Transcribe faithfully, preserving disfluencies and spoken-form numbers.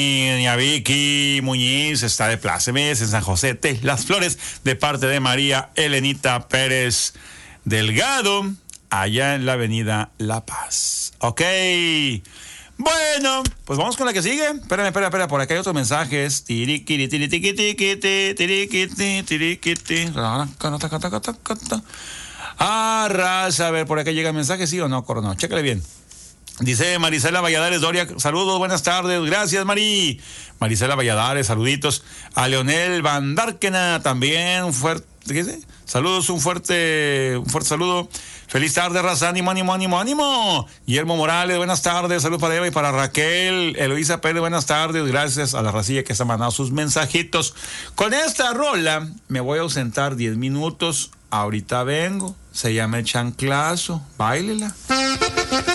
Doña Vicky Muñiz está de plácemes en San José de Las Flores, de parte de María Elenita Pérez Delgado, allá en la avenida La Paz. Ok. Bueno, pues vamos con la que sigue. Espérame, espera, espera, por acá hay otros mensajes. Tiriquiri, tiriquiti, tiriquiti, tiriquiti, tiriquiti. Ah, raza, a ver, por acá llega el mensaje, ¿sí o no, Coronel? Chécale bien. Dice Marisela Valladares Doria, saludos, buenas tardes, gracias Mari. Marisela Valladares, saluditos. A Leonel Van Darkena también, un fuerte, ¿qué dice? Saludos, un fuerte, un fuerte saludo. Feliz tarde, raza, ánimo, ánimo, ánimo, ánimo. Guillermo Morales, buenas tardes, saludos para Eva y para Raquel. Eloísa Pérez, buenas tardes, gracias a la racilla que se ha mandado sus mensajitos. Con esta rola me voy a ausentar diez minutos, ahorita vengo, se llama El Chanclazo, báilela.